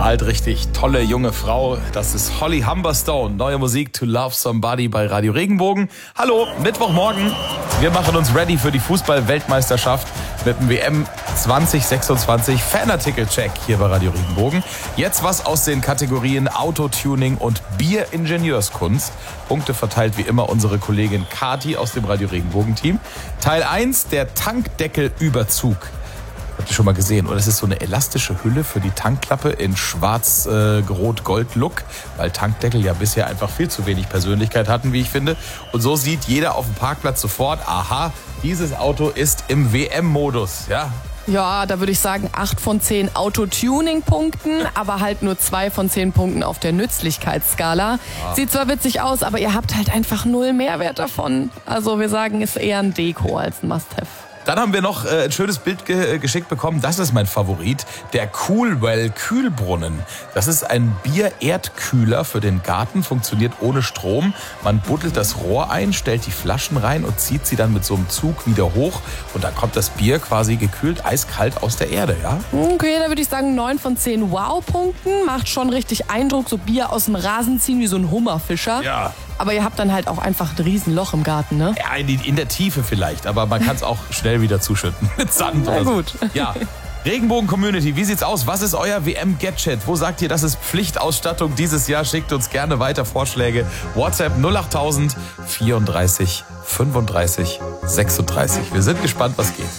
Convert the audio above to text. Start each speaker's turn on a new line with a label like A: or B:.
A: alt richtig tolle junge Frau. Das ist Holly Humberstone. Neue Musik To Love Somebody bei Radio Regenbogen. Hallo, Mittwochmorgen. Wir machen uns ready für die Fußball-Weltmeisterschaft mit dem WM 2026 Fanartikel-Check hier bei Radio Regenbogen. Jetzt was aus den Kategorien Autotuning und Bieringenieurskunst. Punkte verteilt wie immer unsere Kollegin Kati aus dem Radio Regenbogen-Team. Teil 1, der Tankdeckelüberzug. Habt ihr schon mal gesehen? Und es ist so eine elastische Hülle für die Tankklappe in schwarz-rot-gold-Look, weil Tankdeckel ja bisher einfach viel zu wenig Persönlichkeit hatten, wie ich finde. Und so sieht jeder auf dem Parkplatz sofort, aha, dieses Auto ist im WM-Modus, ja.
B: Ja, da würde ich sagen 8 von 10 Autotuning-Punkten, aber halt nur 2 von 10 Punkten auf der Nützlichkeitsskala. Sieht zwar witzig aus, aber ihr habt halt einfach null Mehrwert davon. Also wir sagen, ist eher ein Deko als ein Must-Have.
A: Dann haben wir noch ein schönes Bild geschickt bekommen. Das ist mein Favorit. Der Coolwell Kühlbrunnen. Das ist ein Bier-Erdkühler für den Garten. Funktioniert ohne Strom. Man buddelt das Rohr ein, stellt die Flaschen rein und zieht sie dann mit so einem Zug wieder hoch. Und dann kommt das Bier quasi gekühlt, eiskalt aus der Erde, ja?
B: Okay, da würde ich sagen 9 von 10 Wow-Punkten. Macht schon richtig Eindruck, so Bier aus dem Rasen ziehen wie so ein Hummerfischer.
A: Ja.
B: Aber ihr habt dann halt auch einfach ein Riesenloch im Garten, ne?
A: Ja, in der Tiefe vielleicht, aber man kann es auch schnell wieder zuschütten mit Sand oder so.
B: gut.
A: Ja. Regenbogen-Community, wie sieht's aus? Was ist euer WM-Gadget? Wo sagt ihr, das ist Pflichtausstattung dieses Jahr? Schickt uns gerne weiter Vorschläge. WhatsApp 08000 34 35 36. Wir sind gespannt, was geht.